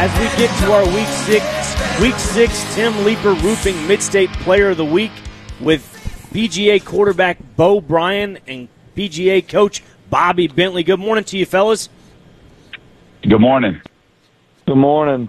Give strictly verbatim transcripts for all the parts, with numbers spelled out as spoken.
as we get to our week six, week six Tim Leeper Roofing Mid-State Player of the Week with P G A quarterback Bo Bryan and P G A coach Bobby Bentley. Good morning to you, fellas. Good morning. Good morning.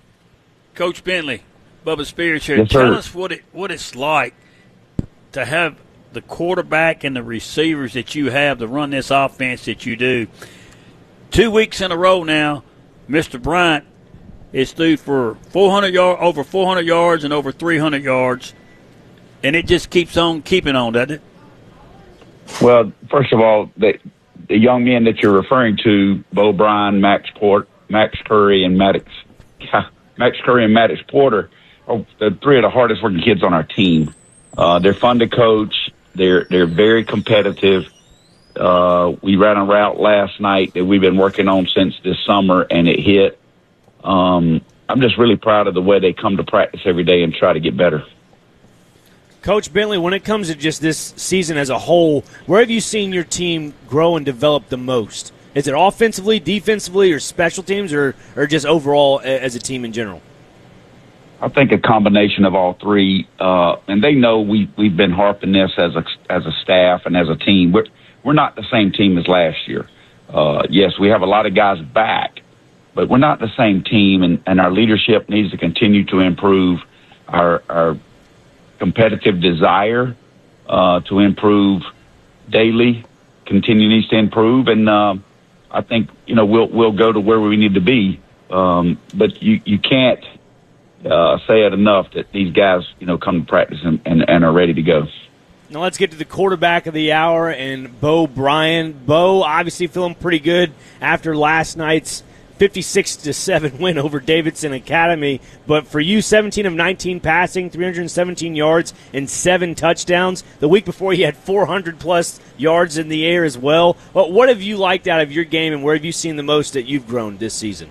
Coach Bentley, Bubba Spears here. Yes, Tell sir. us what it what it's like to have the quarterback and the receivers that you have to run this offense that you do. Two weeks in a row now, Mister Bryant is through for four hundred yard, over four hundred yards and over three hundred yards, and it just keeps on keeping on, doesn't it? Well, first of all, the, the young men that you're referring to, Bo Bryan, Max Port, Max Curry, and Maddox, Max Curry and Maddox Porter, are the three of the hardest working kids on our team. Uh, they're fun to coach. They're they're very competitive. Uh, we ran a route last night that we've been working on since this summer, and it hit. Um, I'm just really proud of the way they come to practice every day and try to get better. Coach Bentley, when it comes to just this season as a whole, where have you seen your team grow and develop the most? Is it offensively, defensively, or special teams, or, or just overall as a team in general? I think a combination of all three, uh, and they know we we've been harping this as a as a staff and as a team. We're we're not the same team as last year. Uh, yes, we have a lot of guys back, but we're not the same team, and, and our leadership needs to continue to improve. Our our competitive desire uh, to improve daily continue needs to improve, and uh, I think you know we'll we'll go to where we need to be. Um, but you you can't. Uh, say it enough that these guys, you know, come to practice and, and, and are ready to go. Now let's get to the quarterback of the hour and Bo Bryan. Bo obviously feeling pretty good after last night's fifty-six to seven win over Davidson Academy. But for you, seventeen of nineteen passing, three hundred seventeen yards, and seven touchdowns. The week before, you had four hundred plus yards in the air as well. But what have you liked out of your game, and where have you seen the most that you've grown this season?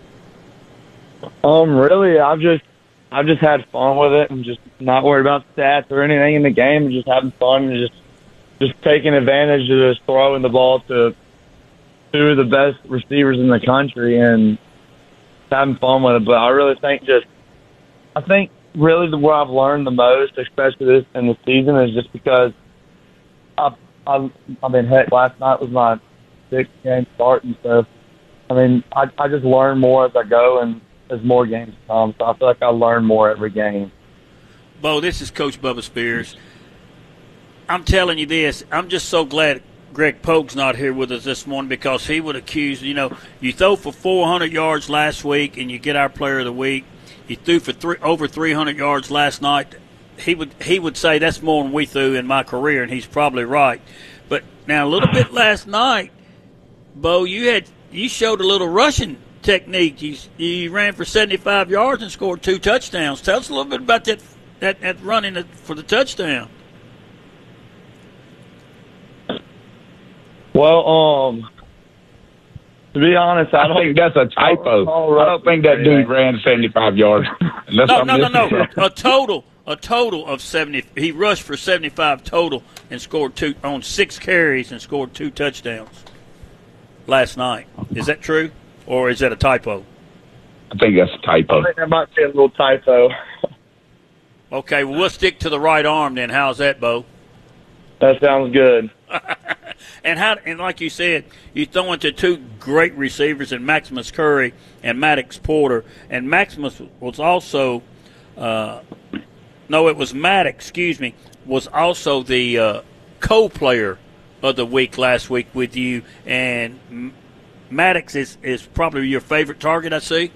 Um, really, I've just I've just had fun with it and just not worried about stats or anything in the game, and just having fun and just just taking advantage of just throwing the ball to two of the best receivers in the country and having fun with it. But I really think just I think really the where I've learned the most, especially this in the season, is just because I I I mean heck, last night was my sixth game starting, so I mean I I just learn more as I go and as more games come, so I feel like I learn more every game. Bo, this is Coach Bubba Spears. I'm telling you this, I'm just so glad Greg Pogue's not here with us this morning, because he would accuse, you know, you throw for four hundred yards last week and you get our player of the week. You threw for three, over three hundred yards last night. He would he would say that's more than we threw in my career, and he's probably right. But now a little bit last night, Bo, you had you showed a little rushing technique. You, you ran for seventy-five yards and scored two touchdowns. Tell us a little bit about that that, that running for the touchdown. Well, um, to be honest, I, I don't think that's a typo. I don't think that dude ran seventy-five yards. Unless No, I'm no, no, no. missing- A total, a total of seventy. He rushed for seventy-five total and scored two on six carries and scored two touchdowns last night. Is that true, or is that a typo? I think that's a typo. I think that might be a little typo. Okay, well, we'll stick to the right arm then. How's that, Bo? That sounds good. And how? And like you said, you throw into two great receivers in Maximus Curry and Maddox Porter. And Maximus was also, uh, no, it was Maddox. Excuse me, was also the uh, co-player of the week last week with you. And Maddox is is probably your favorite target, I see.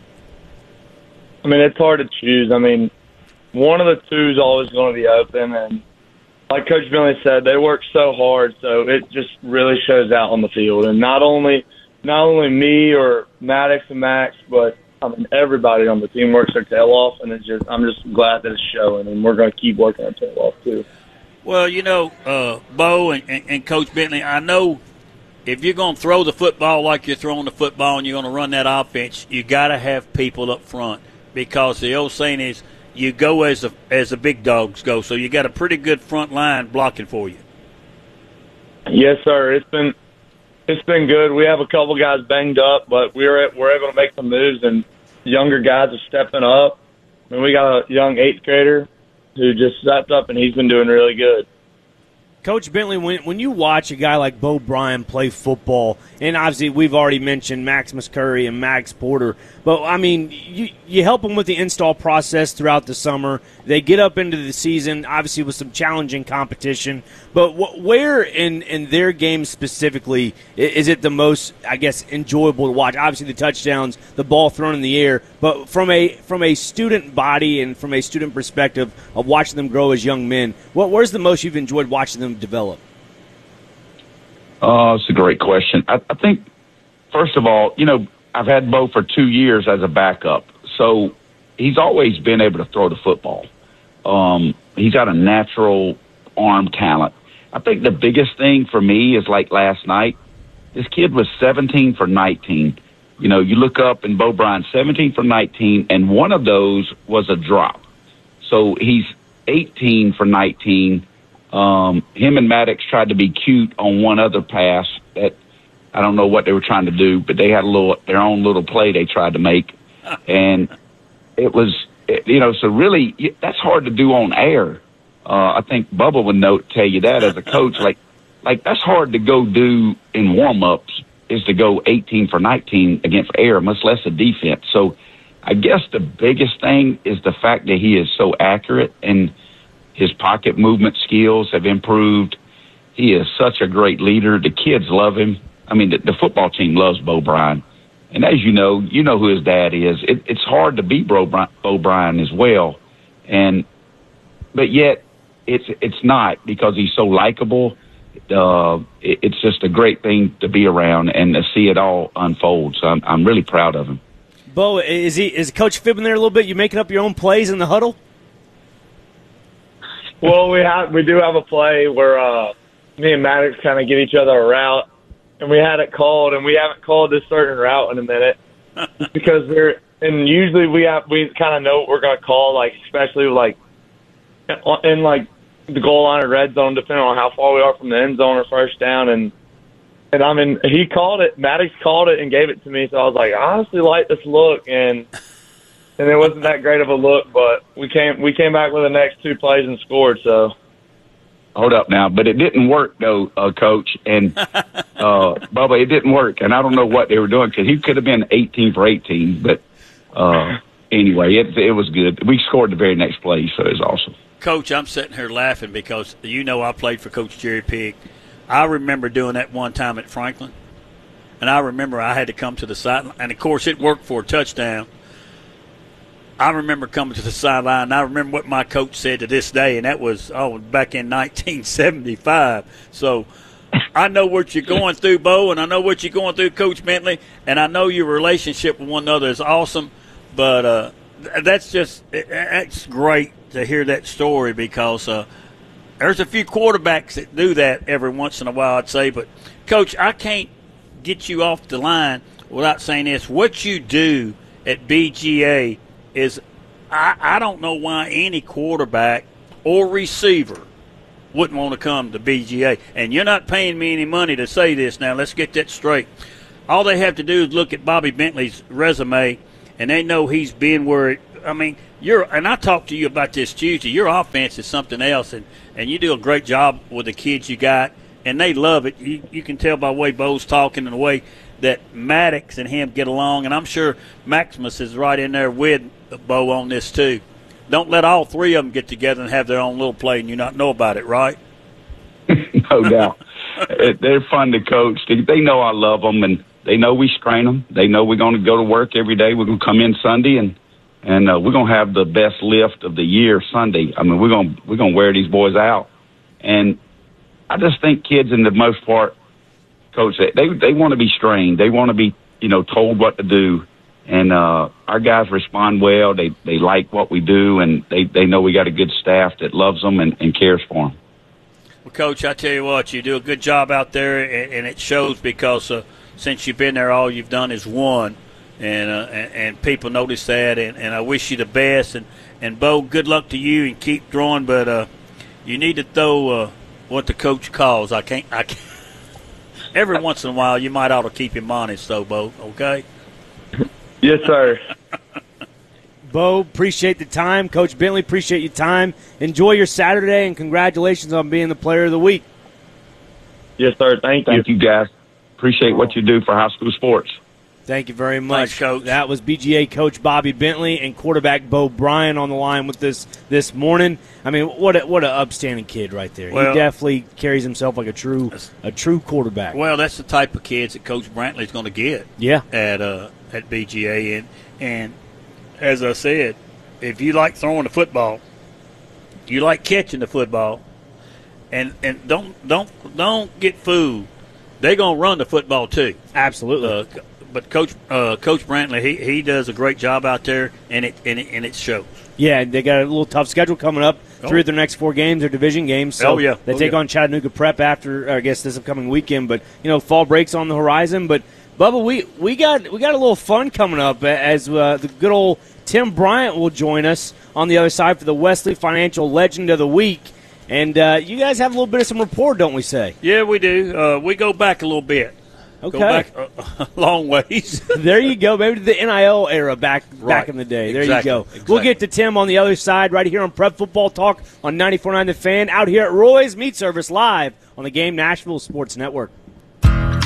I mean, it's hard to choose. I mean, one of the two is always going to be open, and like Coach Bentley said, they work so hard, so it just really shows out on the field. And not only not only me or Maddox and Max, but I mean everybody on the team works their tail off, and it's just I'm just glad that it's showing, and we're going to keep working our tail off too. Well, you know, uh, Bo and, and, and Coach Bentley, I know if you're going to throw the football like you're throwing the football and you're going to run that offense, you got to have people up front, because the old saying is, you go as the as the big dogs go, so you got a pretty good front line blocking for you. Yes, sir. It's been it's been good. We have a couple guys banged up, but we're we're able to make some moves, and younger guys are stepping up. I mean, we got a young eighth grader who just stepped up, and he's been doing really good. Coach Bentley, when when you watch a guy like Bo Bryan play football, and obviously we've already mentioned Maximus Curry and Max Porter, but, I mean, you, you help them with the install process throughout the summer. They get up into the season, obviously with some challenging competition, but wh- where in, in their game specifically is it the most, I guess, enjoyable to watch? Obviously the touchdowns, the ball thrown in the air, but from a from a student body and from a student perspective of watching them grow as young men, what where's the most you've enjoyed watching them develop? Oh, it's a great question. I, I think, first of all, you know, I've had Bo for two years as a backup, so he's always been able to throw the football. Um, he's got a natural arm talent. I think the biggest thing for me is like last night, this kid was seventeen for nineteen. You know, you look up and Bo Bryan, seventeen for nineteen, and one of those was a drop. So he's eighteen for nineteen. Um, him and Maddox tried to be cute on one other pass that I don't know what they were trying to do, but they had a little their own little play they tried to make, and it was you know so really that's hard to do on air. Uh, I think Bubba would know tell you that as a coach, like like that's hard to go do in warm ups is to go eighteen for nineteen against air, much less a defense. So I guess the biggest thing is the fact that he is so accurate and his pocket movement skills have improved. He is such a great leader. The kids love him. I mean, the, the football team loves Bo Bryan. And as you know, you know who his dad is. It, it's hard to beat Bo, Bo Bryan as well. And but yet it's it's not because he's so likable. Uh, it, it's just a great thing to be around and to see it all unfold. So I'm, I'm really proud of him. Bo, is he is Coach fibbing there a little bit? You making up your own plays in the huddle? Well, we have we do have a play where uh, me and Maddox kind of give each other a route, and we had it called, and we haven't called this certain route in a minute because we're and usually we have we kind of know what we're gonna call, like especially like in like the goal line or red zone, depending on how far we are from the end zone or first down, and and I mean he called it, Maddox called it and gave it to me, so I was like, I honestly like this look, and. And it wasn't that great of a look, but we came we came back with the next two plays and scored. So, hold up now, but it didn't work though, uh, Coach and uh, Bubba. It didn't work, and I don't know what they were doing because he could have been eighteen for eighteen. But uh, anyway, it it was good. We scored the very next play, so it was awesome. Coach, I'm sitting here laughing because you know I played for Coach Jerry Pigg. I remember doing that one time at Franklin, and I remember I had to come to the sideline, and of course it worked for a touchdown. I remember coming to the sideline, and I remember what my coach said to this day, and that was, oh, back in nineteen seventy-five. So I know what you're going through, Bo, and I know what you're going through, Coach Bentley, and I know your relationship with one another is awesome, but uh, that's just – that's great to hear that story because uh, there's a few quarterbacks that do that every once in a while, I'd say. But, Coach, I can't get you off the line without saying this. What you do at B G A – is I, I don't know why any quarterback or receiver wouldn't want to come to B G A. And you're not paying me any money to say this now. Let's get that straight. All they have to do is look at Bobby Bentley's resume, and they know he's been where it, I mean, you're, and I talked to you about this Tuesday. Your offense is something else, and, and you do a great job with the kids you got, and they love it. You, you can tell by the way Bo's talking and the way that Maddox and him get along, and I'm sure Maximus is right in there with Bo on this too. Don't let all three of them get together and have their own little play and you not know about it, right? No doubt. They're fun to coach. They know I love them, and they know we strain them. They know we're going to go to work every day. We're going to come in Sunday, and and uh, we're going to have the best lift of the year Sunday. I mean, we're going we're going to wear these boys out, and I just think kids, in the most part, Coach, they they want to be strained. They want to be, you know, told what to do. And uh, our guys respond well. They they like what we do, and they, they know we got a good staff that loves them and, and cares for them. Well, Coach, I tell you what, you do a good job out there, and, and it shows because uh, since you've been there, all you've done is won, and uh, and, and people notice that. And, and I wish you the best. And, and Bo, good luck to you, and keep throwing. But uh, you need to throw uh, what the coach calls. I can't. I can't. Every once in a while, you might ought to keep him honest, though, Bo. Okay. Yes, sir. Bo, appreciate the time. Coach Bentley, appreciate your time. Enjoy your Saturday, and congratulations on being the player of the week. Yes, sir. Thank you. Thank you, guys. Appreciate what you do for high school sports. Thank you very much. Thanks, Coach. That was B G A coach Bobby Bentley and quarterback Bo Bryan on the line with us this morning. I mean, what a, what an upstanding kid right there. Well, he definitely carries himself like a true a true quarterback. Well, that's the type of kids that Coach Brantley's going to get. Yeah. At uh, at B G A, and and as I said, if you like throwing the football, you like catching the football, and and don't don't don't get fooled. They're going to run the football too. Absolutely. Uh, but Coach uh, Coach Brantley, he, he does a great job out there, and it and it, and it shows. Yeah, they got a little tough schedule coming up. Oh. Three of their next four games are division games. So Oh, yeah. they Oh, take yeah. on Chattanooga Prep after, I guess, this upcoming weekend. But you know, fall breaks on the horizon. But Bubba, we, we got we got a little fun coming up as uh, the good old Tim Bryant will join us on the other side for the Wesley Financial Legend of the Week. And uh, you guys have a little bit of some rapport, don't we say? Yeah, we do. Uh, we go back a little bit. Okay. Go back a, a long ways. There you go. Maybe the N I L era back Right. back in the day. There Exactly. you go. Exactly. We'll get to Tim on the other side right here on Prep Football Talk on ninety-four point nine The Fan out here at Roy's Meat Service live on the Game Nashville Sports Network.